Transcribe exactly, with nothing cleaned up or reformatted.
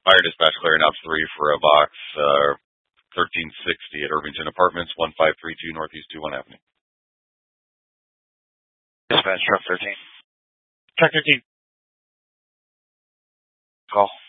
Fire dispatch clearing ops three for a box, uh, thirteen sixty at Irvington Apartments, one five three two Northeast two one Avenue. Dispatch truck thirteen. Truck thirteen. Call.